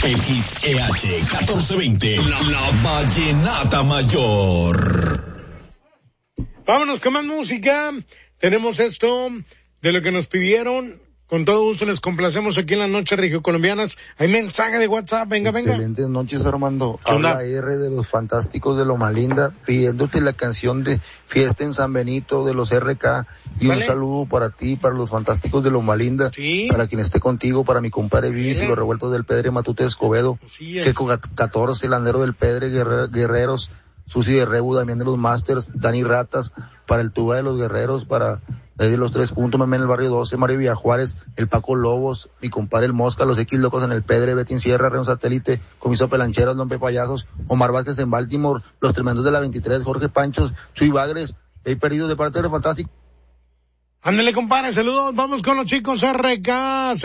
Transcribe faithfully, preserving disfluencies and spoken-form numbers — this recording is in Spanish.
X E H catorce veinte, la, la Vallenata Mayor. Vámonos con más música. Tenemos esto de lo que nos pidieron. Con todo gusto les complacemos aquí en las noches regiocolombianas. Hay mensaje de WhatsApp, venga, Excelentes venga. Excelentes noches, Armando. Habla R de los Fantásticos de Loma Linda, pidiéndote la canción de Fiesta en San Benito de los R K. Y ¿vale? Un saludo para ti, para los Fantásticos de Loma Linda, ¿sí? Para quien esté contigo, para mi compadre Vivis y los revueltos del Pedre Matute Escobedo, que con catorce, Landero del Pedre, Guerrer, Guerreros, Susi de Rebu, Damián de los Masters, Dani Ratas, para el Tuba de los Guerreros, para de los tres puntos, Mamén en el barrio doce, Mario Villajuárez, el Paco Lobos, mi compadre el Mosca, los X Locos en el Pedre, Betín Sierra, Reón Satélite, Comiso Pelancheros, Lompe Payasos, Omar Vázquez en Baltimore, los Tremendos de la veintitrés, Jorge Panchos, Chuy Bagres, he perdido de parte de los Fantásticos. Ándale, compadre, saludos, vamos con los chicos R K.